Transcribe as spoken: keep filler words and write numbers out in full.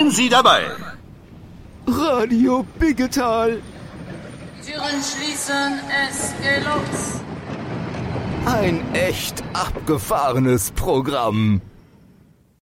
Halten Sie dabei. Radio Biggetal. Türen schließen, es geht los. Ein echt abgefahrenes Programm.